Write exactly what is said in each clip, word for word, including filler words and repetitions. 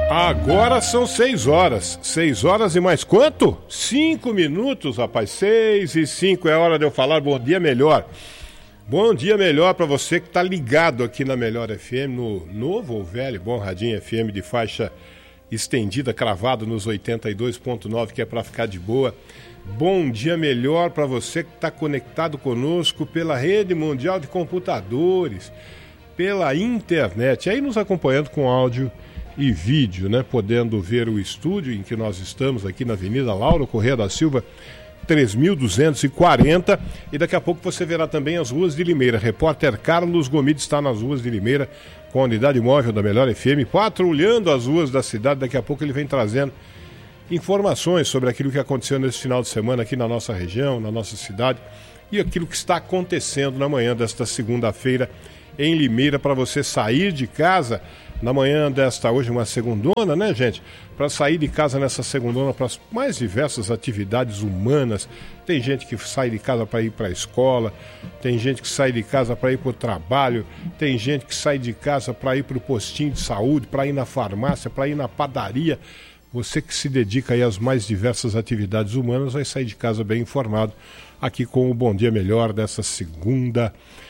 Agora são seis horas. Seis horas e mais quanto? Cinco minutos, rapaz. Seis e cinco. É hora de eu falar bom dia melhor. Bom dia melhor para você que tá ligado aqui na Melhor F M, no novo ou velho Bom Radinho F M de faixa estendida, cravado nos oitenta e dois ponto nove, que é para ficar de boa. Bom dia melhor para você que está conectado conosco pela rede mundial de computadores, pela internet, aí nos acompanhando com áudio e vídeo, né? Podendo ver o estúdio em que nós estamos aqui na Avenida Lauro Corrêa da Silva, três mil duzentos e quarenta, e daqui a pouco você verá também as ruas de Limeira. Repórter Carlos Gomide está nas ruas de Limeira com a unidade móvel da Melhor F M, patrulhando as ruas da cidade. Daqui a pouco ele vem trazendo informações sobre aquilo que aconteceu nesse final de semana aqui na nossa região, na nossa cidade, e aquilo que está acontecendo na manhã desta segunda-feira em Limeira, para você sair de casa na manhã desta, hoje uma segundona, né, gente? Para sair de casa nessa segundona para as mais diversas atividades humanas. Tem gente que sai de casa para ir para a escola, tem gente que sai de casa para ir para o trabalho, tem gente que sai de casa para ir para o postinho de saúde, para ir na farmácia, para ir na padaria. Você que se dedica aí às mais diversas atividades humanas vai sair de casa bem informado aqui com o Bom Dia Melhor dessa segunda,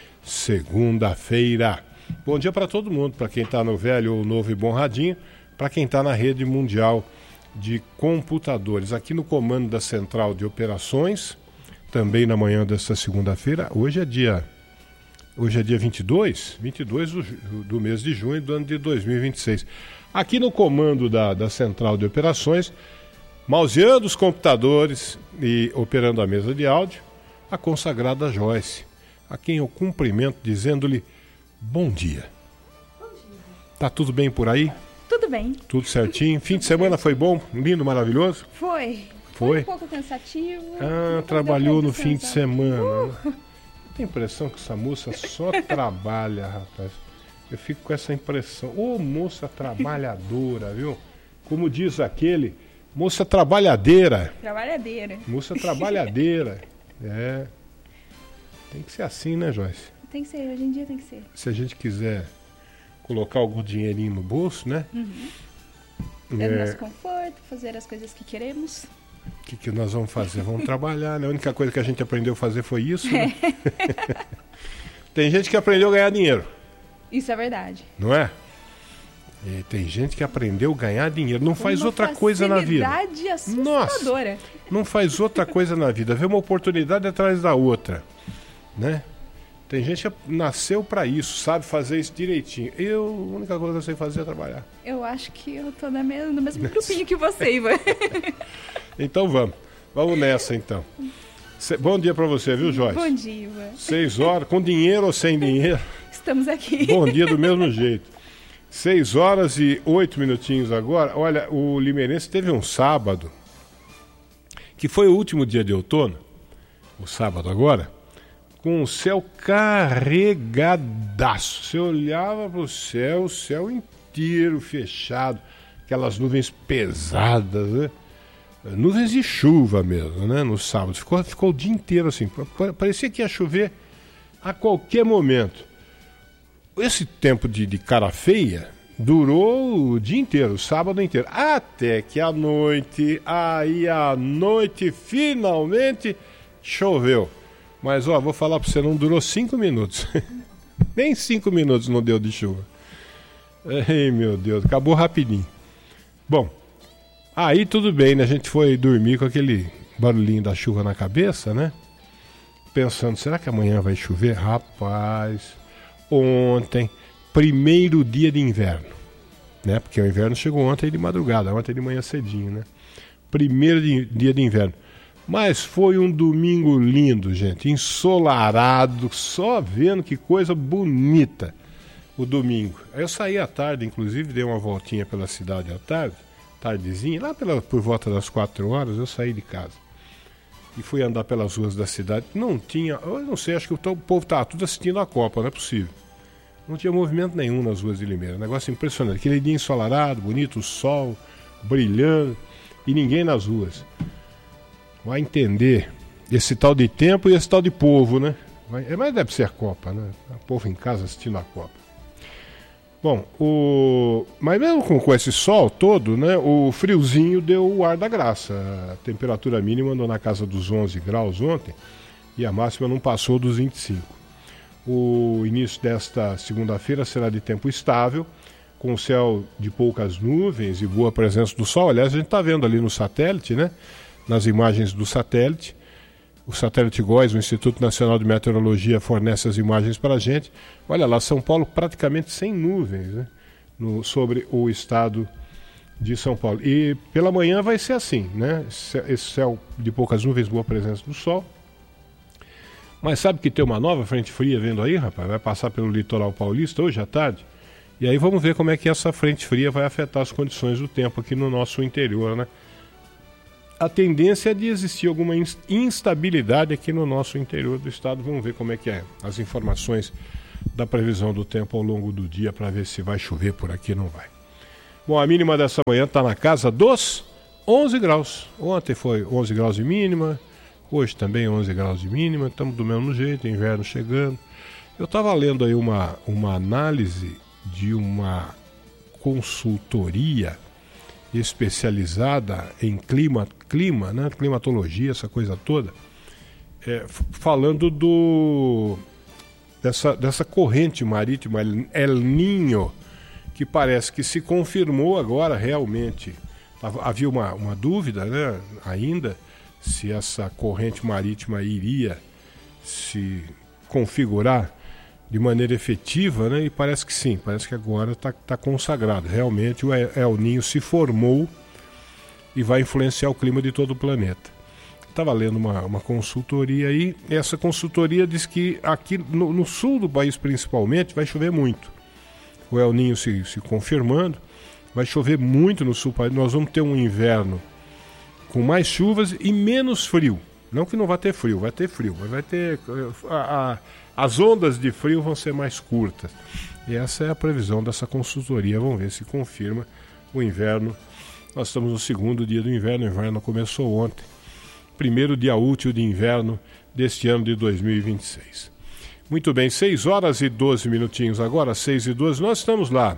segunda-feira. Bom dia para todo mundo, para quem está no velho ou novo e bom radinho, para quem está na rede mundial de computadores. Aqui no comando da Central de Operações, também na manhã desta segunda-feira, hoje é dia, hoje é dia vinte e dois, vinte e dois do, do mês de junho do ano de dois mil e vinte e seis. Aqui no comando da, da Central de Operações, mauseando os computadores e operando a mesa de áudio, a consagrada Joyce, a quem eu cumprimento dizendo-lhe bom dia. Bom dia. Tá tudo bem por aí? Tudo bem. Tudo certinho? Fim de semana foi bom? Lindo, maravilhoso? Foi. Foi? Foi um pouco cansativo. Ah, trabalhou no fim de semana. Uh. Eu tenho a impressão que essa moça só trabalha, rapaz. Eu fico com essa impressão. Ô, moça trabalhadora, viu? Como diz aquele, moça trabalhadeira. Trabalhadeira. Moça trabalhadeira. É. Tem que ser assim, né, Joyce? Tem que ser, hoje em dia tem que ser. Se a gente quiser colocar algum dinheirinho no bolso, né? Uhum. Ter É... nosso conforto, fazer as coisas que queremos. O que, que nós vamos fazer? Vamos trabalhar, né? A única coisa que a gente aprendeu a fazer foi isso, né? É. Tem gente que aprendeu a ganhar dinheiro. Isso é verdade. Não é? E tem gente que aprendeu a ganhar dinheiro. Não faz uma outra coisa na vida. Assustadora. Nossa, não faz outra coisa na vida. Vê uma oportunidade atrás da outra, né? Tem gente que nasceu para isso, sabe fazer isso direitinho. Eu, a única coisa que eu sei fazer é trabalhar. Eu acho que eu tô na mesmo, no mesmo grupinho que você, Ivan. Então vamos. Vamos nessa, então. Cê, bom dia para você, viu, Joyce? Bom dia, Ivan. Seis horas, com dinheiro ou sem dinheiro? Estamos aqui. Bom dia do mesmo jeito. Seis horas e oito minutinhos agora. Olha, o Limeirense teve um sábado, que foi o último dia de outono, o sábado agora, com o céu carregadaço. Você olhava para o céu, o céu inteiro fechado, aquelas nuvens pesadas, né? Nuvens de chuva mesmo, né? No sábado. Ficou, ficou o dia inteiro assim. Parecia que ia chover a qualquer momento. Esse tempo de, de cara feia durou o dia inteiro, o sábado inteiro. Até que à noite, aí à noite, finalmente choveu. Mas, ó, vou falar pra você, não durou cinco minutos. Nem cinco minutos não deu de chuva. Ei, meu Deus, acabou rapidinho. Bom, aí tudo bem, né? A gente foi dormir com aquele barulhinho da chuva na cabeça, né? Pensando, será que amanhã vai chover? Rapaz, ontem, primeiro dia de inverno, né? Porque o inverno chegou ontem de madrugada, ontem de manhã cedinho, né? Primeiro de, dia de inverno. Mas foi um domingo lindo, gente, ensolarado, só vendo que coisa bonita o domingo. Aí eu saí à tarde, inclusive, dei uma voltinha pela cidade à tarde, tardezinha, lá pela, por volta das quatro horas, eu saí de casa e fui andar pelas ruas da cidade. Não tinha, eu não sei, acho que o povo estava tudo assistindo a Copa, não é possível. Não tinha movimento nenhum nas ruas de Limeira, um negócio impressionante. Aquele dia ensolarado, bonito, o sol brilhando e ninguém nas ruas. Vai entender esse tal de tempo e esse tal de povo, né? Vai, mas deve ser a Copa, né? O povo em casa assistindo a Copa. Bom, o... mas mesmo com, com esse sol todo, né, o friozinho deu o ar da graça. A temperatura mínima andou na casa dos onze graus ontem e a máxima não passou dos vinte e cinco. O início desta segunda-feira será de tempo estável, com céu de poucas nuvens e boa presença do sol. Aliás, a gente está vendo ali no satélite, né, nas imagens do satélite. O satélite GOES, o Instituto Nacional de Meteorologia, fornece as imagens para a gente. Olha lá, São Paulo praticamente sem nuvens, né, no, sobre o estado de São Paulo. E pela manhã vai ser assim, né? Esse céu de poucas nuvens, boa presença do sol. Mas sabe que tem uma nova frente fria vindo aí, rapaz? Vai passar pelo litoral paulista hoje à tarde. E aí vamos ver como é que essa frente fria vai afetar as condições do tempo aqui no nosso interior, né? A tendência é de existir alguma instabilidade aqui no nosso interior do estado. Vamos ver como é que é as informações da previsão do tempo ao longo do dia para ver se vai chover por aqui ou não vai. Bom, a mínima dessa manhã está na casa dos onze graus. Ontem foi onze graus de mínima, hoje também onze graus de mínima. Estamos do mesmo jeito, inverno chegando. Eu estava lendo aí uma, uma análise de uma consultoria especializada em clima, clima, né, climatologia, essa coisa toda, é, falando do dessa, dessa corrente marítima El Niño, que parece que se confirmou agora realmente. Havia uma, uma dúvida, né, ainda, se essa corrente marítima iria se configurar de maneira efetiva, né? E parece que sim, parece que agora está tá consagrado. Realmente o El Niño se formou e vai influenciar o clima de todo o planeta. Estava lendo uma, uma consultoria aí, e essa consultoria diz que aqui no, no sul do país principalmente vai chover muito. O El Niño se, se confirmando, vai chover muito no sul do país. Nós vamos ter um inverno com mais chuvas e menos frio. Não que não vai ter frio, vai ter frio, mas vai ter... A, a, as ondas de frio vão ser mais curtas. E essa é a previsão dessa consultoria. Vamos ver se confirma o inverno. Nós estamos no segundo dia do inverno. O inverno começou ontem. Primeiro dia útil de inverno deste ano de dois mil e vinte e seis. Muito bem, seis horas e doze minutinhos agora, seis e doze. Nós estamos lá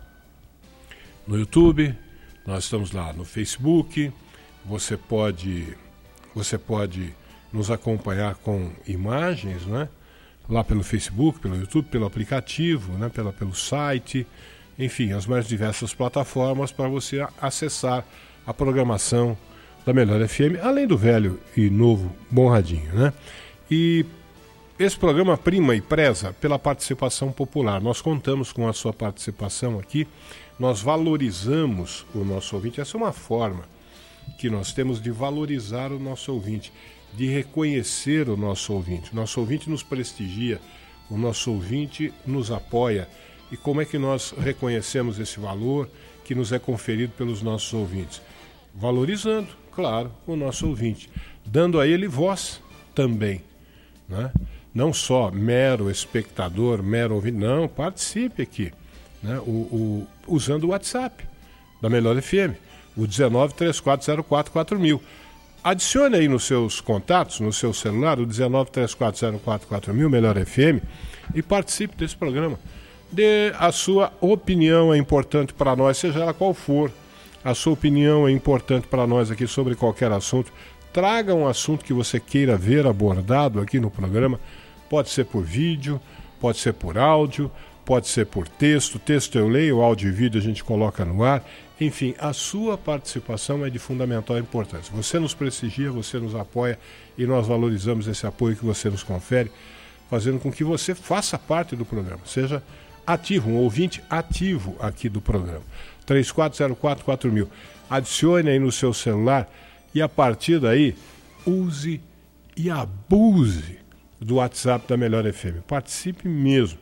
no YouTube, nós estamos lá no Facebook. Você pode, você pode nos acompanhar com imagens, né? Lá pelo Facebook, pelo YouTube, pelo aplicativo, né? Pela, pelo site, enfim, as mais diversas plataformas para você acessar a programação da Melhor F M, além do velho e novo Bom Radinho, né? E esse programa prima e preza pela participação popular. Nós contamos com a sua participação aqui, nós valorizamos o nosso ouvinte. Essa é uma forma que nós temos de valorizar o nosso ouvinte, de reconhecer o nosso ouvinte. O nosso ouvinte nos prestigia, o nosso ouvinte nos apoia. E como é que nós reconhecemos esse valor que nos é conferido pelos nossos ouvintes? Valorizando, claro, o nosso ouvinte, dando a ele voz também, né? Não só mero espectador, mero ouvinte, não, participe aqui, né? o, o, usando o WhatsApp da Melhor F M, o dezenove, três quatro zero quatro, quatro mil. Adicione aí nos seus contatos, no seu celular, o dezenove, três quatro zero quatro, quatro mil, Melhor F M, e participe desse programa. Dê a sua opinião, é importante para nós, seja ela qual for. A sua opinião é importante para nós aqui sobre qualquer assunto. Traga um assunto que você queira ver abordado aqui no programa. Pode ser por vídeo, pode ser por áudio, pode ser por texto. Texto eu leio, áudio e vídeo a gente coloca no ar. Enfim, a sua participação é de fundamental importância. Você nos prestigia, você nos apoia e nós valorizamos esse apoio que você nos confere, fazendo com que você faça parte do programa, seja ativo, um ouvinte ativo aqui do programa. três quatro zero quatro, quatro mil. Adicione aí no seu celular e a partir daí use e abuse do WhatsApp da Melhor F M. Participe mesmo.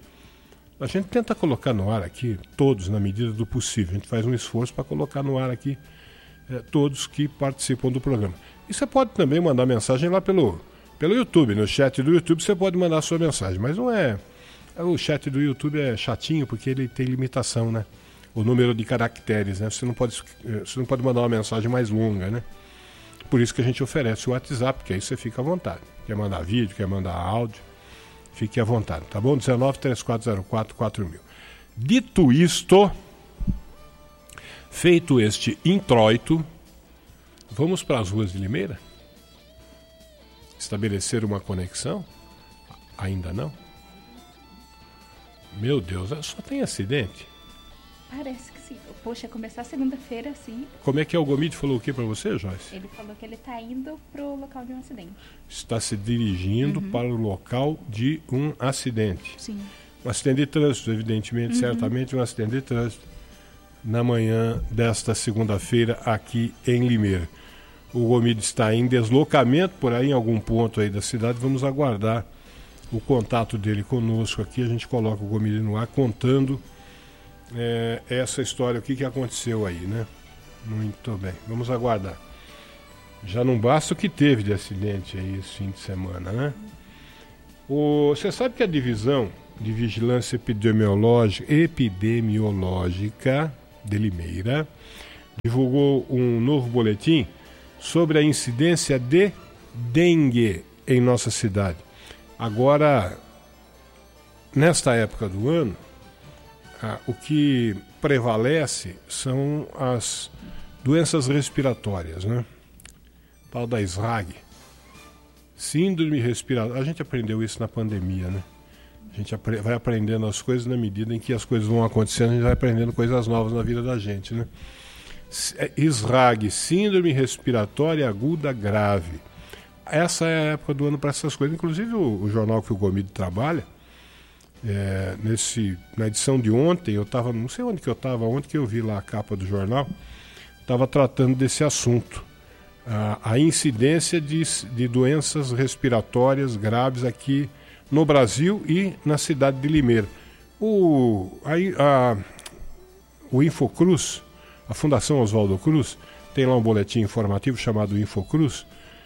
A gente tenta colocar no ar aqui, todos na medida do possível. A gente faz um esforço para colocar no ar aqui eh, todos que participam do programa. E você pode também mandar mensagem lá pelo, pelo YouTube. No chat do YouTube você pode mandar a sua mensagem. Mas não é... O chat do YouTube é chatinho porque ele tem limitação, né? O número de caracteres, né? Você não pode, você não pode mandar uma mensagem mais longa, né? Por isso que a gente oferece o WhatsApp, que aí você fica à vontade. Quer mandar vídeo, quer mandar áudio, fique à vontade, tá bom? dezenove, três quatro zero quatro, quatro mil. Dito isto, feito este introito, vamos para as ruas de Limeira? Estabelecer uma conexão? Ainda não? Meu Deus, só tem acidente? Parece que sim. Poxa, começar segunda-feira assim. Como é que é? O Gomide falou o que para você, Joyce? Ele falou que ele está indo pro local de um acidente. Está se dirigindo uhum. para o local de um acidente. Sim. Um acidente de trânsito, evidentemente, uhum. certamente um acidente de trânsito na manhã desta segunda-feira aqui em Limeira. O Gomide está em deslocamento por aí em algum ponto aí da cidade. Vamos aguardar o contato dele conosco aqui. A gente coloca o Gomide no ar contando é, essa história, o que, que aconteceu aí, né? Muito bem, vamos aguardar. Já não basta o que teve de acidente aí esse fim de semana, né? O, você sabe que a divisão de vigilância epidemiológica, epidemiológica de Limeira divulgou um novo boletim sobre a incidência de dengue em nossa cidade. Agora, nesta época do ano, ah, o que prevalece são as doenças respiratórias, né? Tal da S R A G, síndrome respiratória. A gente aprendeu isso na pandemia, né? A gente apre- vai aprendendo as coisas na medida em que as coisas vão acontecendo, a gente vai aprendendo coisas novas na vida da gente, né? S R A G, síndrome respiratória aguda grave. Essa é a época do ano para essas coisas. Inclusive o, o jornal que o Gomide trabalha, é, nesse, na edição de ontem, eu estava, não sei onde que eu estava, ontem que eu vi lá a capa do jornal, estava tratando desse assunto. A, a incidência de, de doenças respiratórias graves aqui no Brasil e na cidade de Limeira. O, a, a, o Infocruz, a Fundação Oswaldo Cruz, tem lá um boletim informativo chamado Infocruz,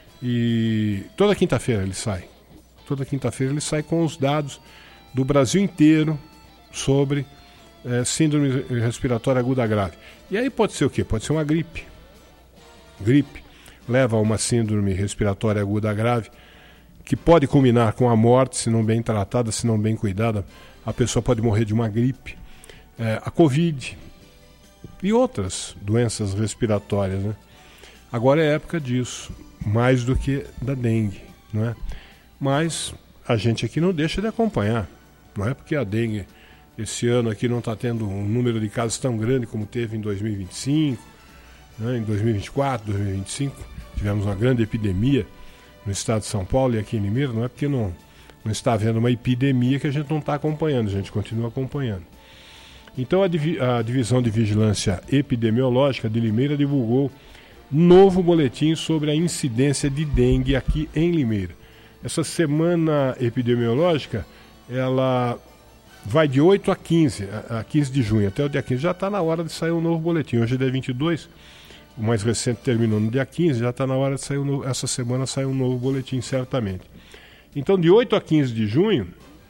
e toda quinta-feira ele sai. Toda quinta-feira ele sai com os dados do Brasil inteiro sobre é, síndrome respiratória aguda grave. E aí pode ser o quê? Pode ser uma gripe. Gripe leva a uma síndrome respiratória aguda grave, que pode culminar com a morte, se não bem tratada, se não bem cuidada. A pessoa pode morrer de uma gripe. É, a Covid e outras doenças respiratórias, né? Agora é época disso, mais do que da dengue, não é? Mas a gente aqui não deixa de acompanhar. Não é porque a dengue esse ano aqui não está tendo um número de casos tão grande como teve em dois mil e vinte e cinco, né? Em dois mil e vinte e quatro, dois mil e vinte e cinco, tivemos uma grande epidemia no estado de São Paulo e aqui em Limeira. Não é porque não, não está havendo uma epidemia que a gente não está acompanhando, a gente continua acompanhando. Então a, divi- a Divisão de Vigilância Epidemiológica de Limeira divulgou novo boletim sobre a incidência de dengue aqui em Limeira. Essa semana epidemiológica, ela vai de oito a quinze, a quinze de junho, até o dia quinze. Já está na hora de sair um novo boletim. Hoje é dia vinte e dois, o mais recente terminou no dia quinze, já está na hora de sair um novo, essa semana sai um novo boletim, certamente. Então, de oito a quinze de junho,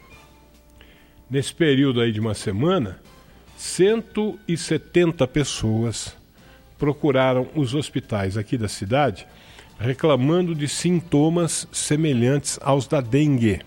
nesse período aí de uma semana, cento e setenta pessoas procuraram os hospitais aqui da cidade reclamando de sintomas semelhantes aos da dengue.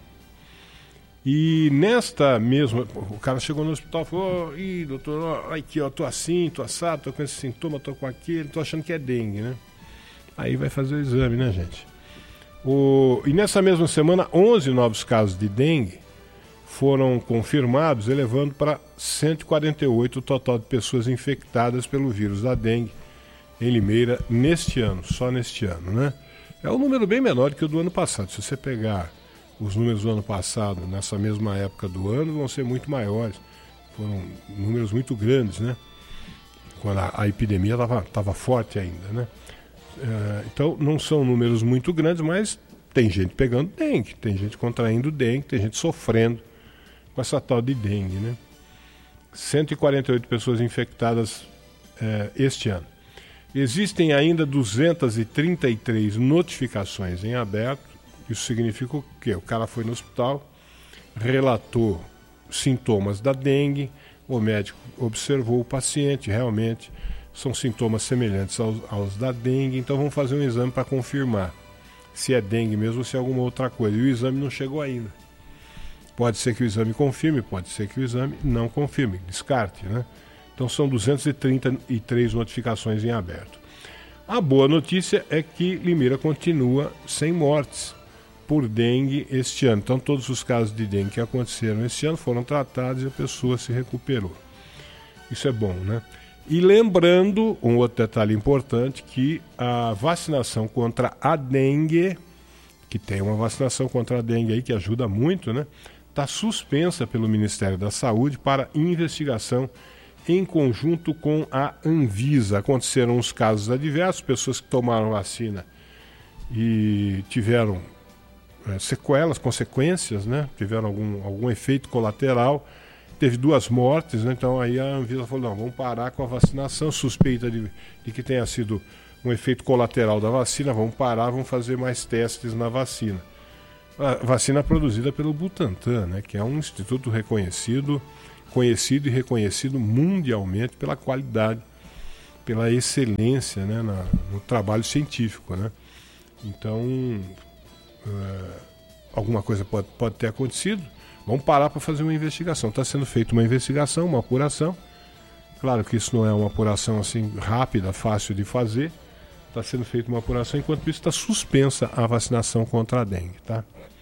E nesta mesma, o cara chegou no hospital e falou: ih, doutor, ó, aqui, ó, tô assim, tô assado, tô com esse sintoma, tô com aquele, tô achando que é dengue, né? Aí vai fazer o exame, né, gente? O... E nessa mesma semana, onze novos casos de dengue foram confirmados, elevando para cento e quarenta e oito o total de pessoas infectadas pelo vírus da dengue em Limeira neste ano, só neste ano, né? É um número bem menor do que o do ano passado. Se você pegar os números do ano passado, nessa mesma época do ano, vão ser muito maiores. Foram números muito grandes, né? Quando a, a epidemia estava forte ainda, né? É, então, não são números muito grandes, mas tem gente pegando dengue, tem gente contraindo dengue, tem gente sofrendo com essa tal de dengue, né? cento e quarenta e oito pessoas infectadas é, este ano. Existem ainda duzentas e trinta e três notificações em aberto. Isso significa o quê? O cara foi no hospital, relatou sintomas da dengue, o médico observou o paciente, realmente são sintomas semelhantes aos, aos da dengue, então vamos fazer um exame para confirmar se é dengue mesmo ou se é alguma outra coisa. E o exame não chegou ainda. Pode ser que o exame confirme, pode ser que o exame não confirme, descarte, né? Então são duzentas e trinta e três notificações em aberto. A boa notícia é que Limeira continua sem mortes por dengue este ano. Então todos os casos de dengue que aconteceram este ano foram tratados e a pessoa se recuperou. Isso é bom, né? E lembrando, um outro detalhe importante, que a vacinação contra a dengue, que tem uma vacinação contra a dengue aí que ajuda muito, né? Está suspensa pelo Ministério da Saúde para investigação em conjunto com a Anvisa. Aconteceram uns casos adversos, pessoas que tomaram vacina e tiveram é, sequelas, consequências, né? Tiveram algum, algum efeito colateral. Teve duas mortes, né? Então aí a Anvisa falou, não, vamos parar com a vacinação, suspeita de, de que tenha sido um efeito colateral da vacina, vamos parar, vamos fazer mais testes na vacina. A vacina produzida pelo Butantan, né? Que é um instituto reconhecido, conhecido e reconhecido mundialmente pela qualidade, pela excelência, né, na, no trabalho científico, né? Então, uh, alguma coisa pode, pode ter acontecido, vamos parar para fazer uma investigação. Está sendo feita uma investigação, uma apuração. Claro que isso não é uma apuração assim rápida, fácil de fazer. Está sendo feita uma apuração, enquanto isso está suspensa a vacinação contra a dengue, tá?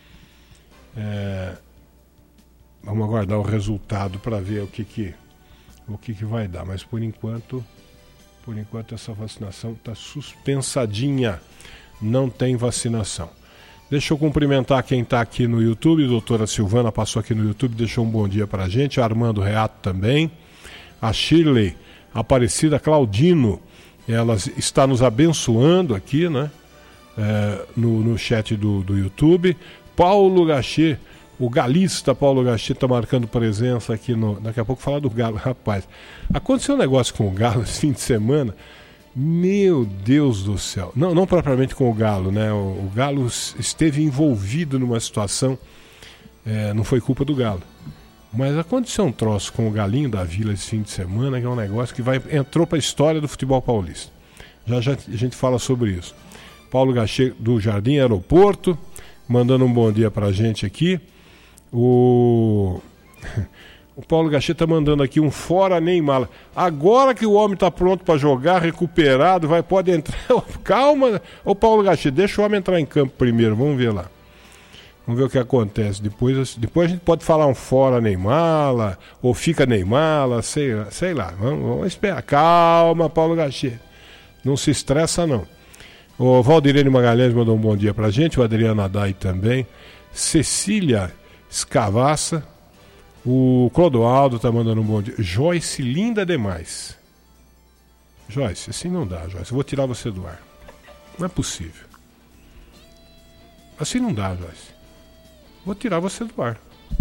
É... Vamos aguardar o resultado para ver o que que, o que que vai dar. Mas por enquanto, por enquanto essa vacinação está suspensadinha. Não tem vacinação. Deixa eu cumprimentar quem está aqui no YouTube. A doutora Silvana passou aqui no YouTube, deixou um bom dia para a gente. Armando Reato também. A Shirley Aparecida Claudino, ela está nos abençoando aqui, né? É, no, no chat do, do YouTube. Paulo Gachê, o galista Paulo Gachê está marcando presença aqui no... Daqui a pouco falar do Galo. Rapaz, aconteceu um negócio com o Galo esse fim de semana. Meu Deus do céu. Não, não propriamente com o Galo, né? O, o Galo esteve envolvido numa situação, é, não foi culpa do Galo. Mas aconteceu um troço com o Galinho da Vila esse fim de semana, que é um negócio que vai, entrou para a história do futebol paulista. Já já a gente fala sobre isso. Paulo Gachê do Jardim Aeroporto, mandando um bom dia para a gente aqui. O, o Paulo Gachê está mandando aqui um fora Neymar. Agora que o homem está pronto para jogar, recuperado, vai, pode entrar. Calma, ô Paulo Gachê, deixa o homem entrar em campo primeiro, vamos ver lá. Vamos ver o que acontece. Depois, depois a gente pode falar um fora Neymar, ou fica Neymar, sei, sei lá. Vamos, vamos esperar. Calma, Paulo Gachê. Não se estressa, não. O Valdirene Magalhães mandou um bom dia pra gente, o Adriano Adai também. Cecília Escavassa, o Clodoaldo tá mandando um bom dia. Joyce, linda demais. Joyce, assim não dá, Joyce. Eu vou tirar você do ar. Não é possível. Assim não dá, Joyce. Vou tirar você do ar.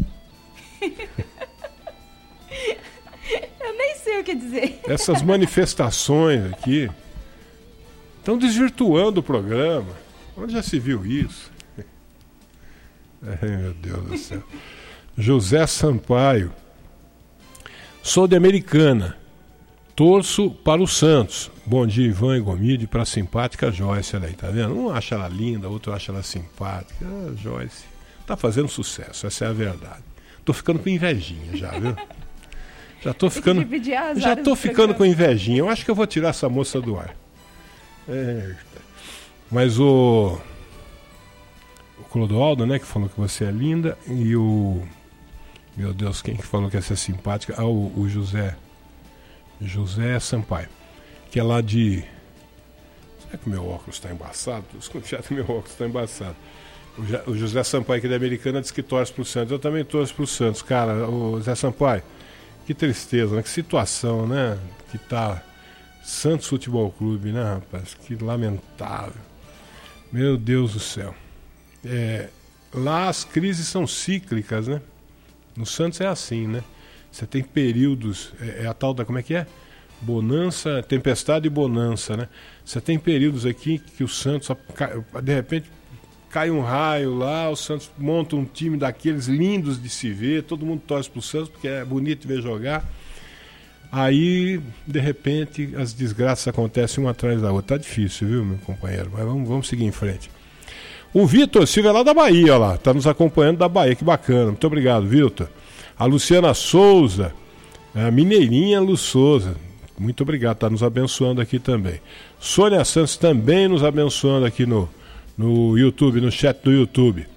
Eu nem sei o que dizer. Essas manifestações aqui estão desvirtuando o programa. Onde já se viu isso? Ai, meu Deus do céu. José Sampaio. Sou de Americana. Torço para o Santos. Bom dia, Ivan e Gomide, para a simpática Joyce. Olha aí, tá vendo? Um acha ela linda, outro acha ela simpática. Ah, Joyce. Tá fazendo sucesso, essa é a verdade. Tô ficando com invejinha já, viu? Já tô ficando. Já tô ficando com invejinha. Eu acho que eu vou tirar essa moça do ar. Eita. Mas o. O Clodoaldo, né, que falou que você é linda. E o. Meu Deus, quem que falou que essa é simpática? Ah, o, o José. José Sampaio. Que é lá de. Será que o meu óculos está embaçado? Tô desconfiado que meu óculos está embaçado. O José Sampaio, que é da Americana, diz que torce pro Santos. Eu também torço pro Santos. Cara, o José Sampaio, que tristeza, né? Que situação, né? Que tá Santos Futebol Clube, né, rapaz? Que lamentável. Meu Deus do céu. É, lá as crises são cíclicas, né? No Santos é assim, né? Você tem períodos, é, é a tal da, como é que é? Bonança, tempestade e bonança, né? Você tem períodos aqui que o Santos, de repente, cai um raio lá, o Santos monta um time daqueles lindos de se ver, todo mundo torce pro Santos porque é bonito de ver jogar. Aí, de repente, as desgraças acontecem uma atrás da outra. Tá difícil, viu, meu companheiro? Mas vamos, vamos seguir em frente. O Vitor Silva é lá da Bahia, ó lá, tá nos acompanhando da Bahia, que bacana. Muito obrigado, Vitor. A Luciana Souza, a mineirinha Lu Souza, muito obrigado, tá nos abençoando aqui também. Sônia Santos também nos abençoando aqui no, no YouTube, no chat do YouTube.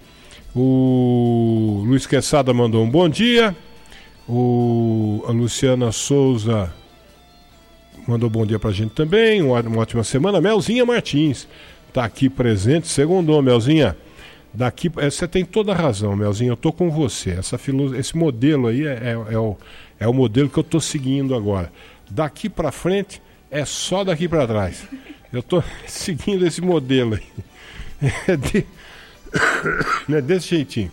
O Luiz Quesada mandou um bom dia. O, a Luciana Souza mandou bom dia pra gente também. Uma, uma ótima semana. Melzinha Martins tá aqui presente. Segundou, Melzinha. Daqui, você tem toda a razão, Melzinha. Eu tô com você. Essa filo, esse modelo aí é, é, é, o, é o modelo que eu tô seguindo agora. Daqui pra frente é só daqui pra trás. Eu tô seguindo esse modelo aí. É, de, é desse jeitinho.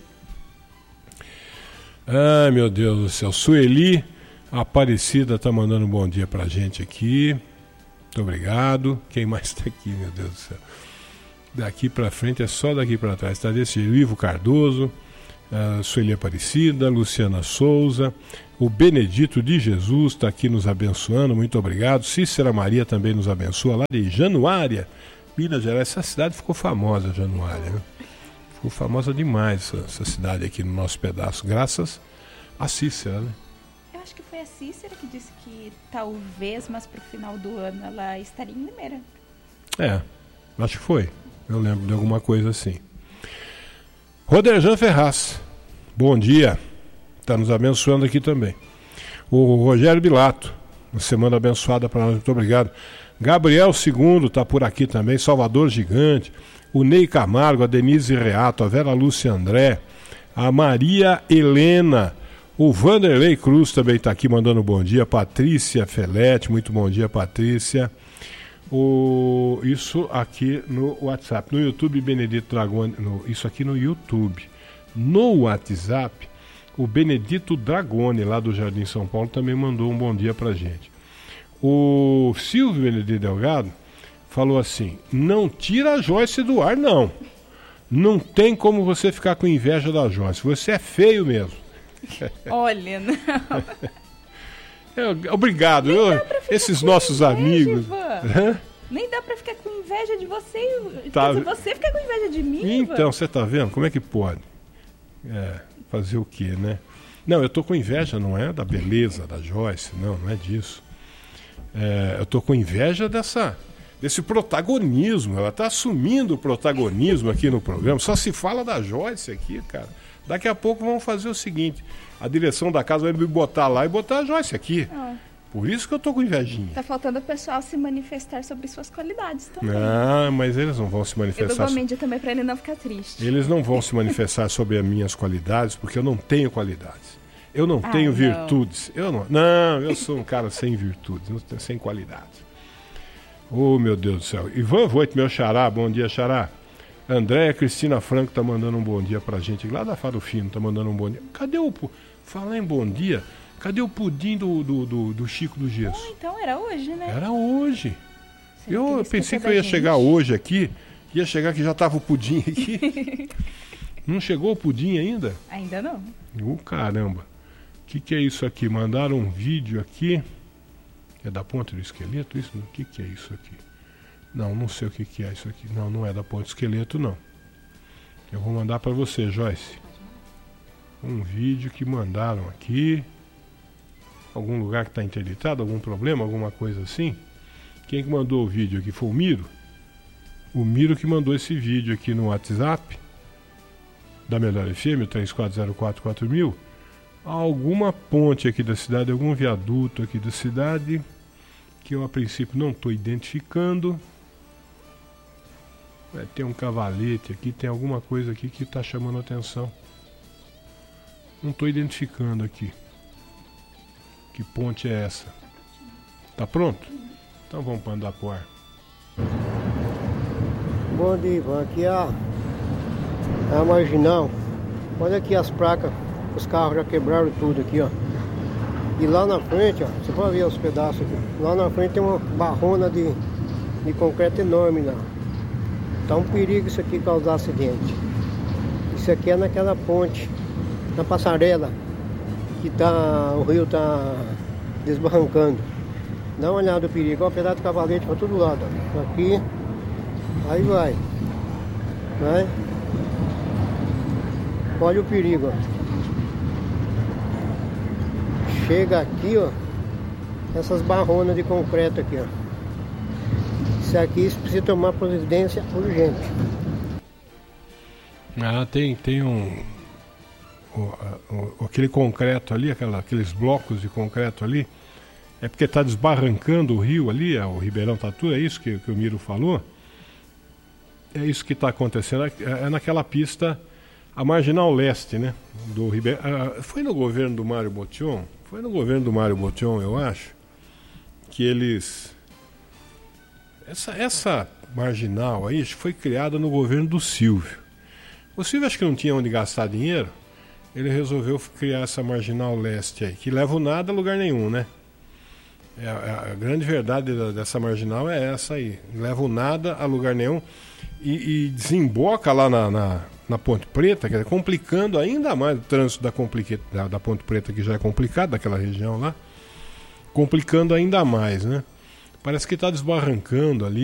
Ai, meu Deus do céu. Sueli Aparecida tá mandando um bom dia pra gente aqui. Muito obrigado. Quem mais tá aqui, meu Deus do céu? Daqui pra frente é só daqui pra trás. Tá desse jeito. Ivo Cardoso, uh, Sueli Aparecida, Luciana Souza, o Benedito de Jesus está aqui nos abençoando. Muito obrigado. Cícera Maria também nos abençoa, lá de Januária, Minas Gerais. Essa cidade ficou famosa, Januária, né? Ficou famosa demais essa, essa cidade aqui no nosso pedaço, graças a Cícera, né? Eu acho que foi a Cícera que disse que talvez, mas pro final do ano ela estaria em Limeira. É, acho que foi. Eu lembro de alguma coisa assim. Roderjan Ferraz, bom dia. Está nos abençoando aqui também. O Rogério Bilato, uma semana abençoada para nós, muito obrigado. Gabriel Segundo está por aqui também. Salvador Gigante. O Ney Camargo, a Denise Reato, a Vera Lúcia André, a Maria Helena, o Vanderlei Cruz também está aqui mandando um bom dia. Patrícia Felete, muito bom dia, Patrícia. O, isso aqui no WhatsApp. No YouTube, Benedito Dragone. No, isso aqui no YouTube. No WhatsApp, o Benedito Dragone, lá do Jardim São Paulo, também mandou um bom dia pra gente. O Silvio Benedito Delgado falou assim: não tira a Joyce do ar, não. Não tem como você ficar com inveja da Joyce. Você é feio mesmo. Olha, não. É, obrigado. Eu, esses nossos inveja, amigos. Nem dá pra ficar com inveja de você. Tá. Você fica com inveja de mim. Então, você tá vendo? Como é que pode? É, fazer o quê, né? Não, eu tô com inveja, não é da beleza da Joyce, não, não é disso. É, eu tô com inveja dessa, desse protagonismo. Ela tá assumindo o protagonismo aqui no programa. Só se fala da Joyce aqui, cara. Daqui a pouco vamos fazer o seguinte: a direção da casa vai me botar lá e botar a Joyce aqui. Ah. Por isso que eu tô com invejinha. Tá faltando o pessoal se manifestar sobre suas qualidades também. Ah, mas eles não vão se manifestar. Eu dou uma mídia também pra ele não ficar triste. Eles não vão se manifestar sobre as minhas qualidades, porque eu não tenho qualidades. Eu não ah, tenho não. virtudes. Eu não. Não, eu sou um cara sem virtudes, sem qualidades. Oh, meu Deus do céu. Ivan Voit, meu xará, bom dia, xará. Andréia Cristina Franco tá mandando um bom dia pra gente. Lá da Farofino tá mandando um bom dia. Cadê o... Falar em bom dia, cadê o pudim do, do, do, do Chico do Gesso? Oh, então era hoje, né? Era hoje. Será eu que pensei que eu ia gente? chegar hoje aqui. Ia chegar que já tava o pudim aqui. Não chegou o pudim ainda? Ainda não. Oh, caramba. O que, que é isso aqui? Mandaram um vídeo aqui. É da ponta do esqueleto isso? O que, que é isso aqui? Não, não sei o que, que é isso aqui. Não, não é da ponta do esqueleto, não. Eu vou mandar para você, Joyce. Um vídeo que mandaram aqui. Algum lugar que está interditado, algum problema, alguma coisa assim. Quem que mandou o vídeo aqui? Foi o Miro? O Miro que mandou esse vídeo aqui no WhatsApp da Melhor F M, três quatro zero quatro quatro mil. Alguma ponte aqui da cidade, algum viaduto aqui da cidade, que eu a princípio não estou identificando. É, tem um cavalete aqui, tem alguma coisa aqui que está chamando a atenção. Não estou identificando aqui. Que ponte é essa? Tá pronto? Então vamos para andar pro ar. Bom dia, Ivan. Aqui é a, é a Marginal. Olha aqui as placas. Os carros já quebraram tudo aqui, ó. E lá na frente, ó, você pode ver os pedaços aqui. Lá na frente tem uma barrona de, de concreto enorme lá. Tá um perigo isso aqui causar acidente. Isso aqui é naquela ponte, na passarela, que tá, o rio tá desbarrancando. Dá uma olhada no perigo, ó, pedaço de cavalete para todo lado, ó. Aqui, aí vai. Vai. Olha o perigo, ó. Chega aqui, ó, essas barronas de concreto aqui, ó. Isso aqui precisa tomar providência urgente. Ah, tem, tem um... O, o, aquele concreto ali, aquela, aqueles blocos de concreto ali, é porque está desbarrancando o rio ali, é, o Ribeirão Tatu, é isso que, que o Miro falou? É isso que está acontecendo, é, é naquela pista, a Marginal Leste, né? Do Ribeirão, ah, foi no governo do Mário Botion, foi no governo do Mário Botion, eu acho, que eles... Essa, essa marginal aí foi criada no governo do Silvio. O Silvio acho que não tinha onde gastar dinheiro, ele resolveu criar essa Marginal Leste aí, que leva o nada a lugar nenhum, né? É, a, a grande verdade da, dessa marginal é essa aí, leva o nada a lugar nenhum e, e desemboca lá na, na, na Ponte Preta, quer dizer, complicando ainda mais o trânsito da, complica, da, da Ponte Preta, que já é complicado, daquela região lá, complicando ainda mais, né? Parece que está desbarrancando ali.